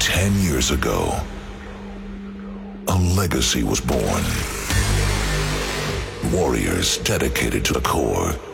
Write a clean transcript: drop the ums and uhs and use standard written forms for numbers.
10 years ago, a legacy was born. Warriors dedicated to the core.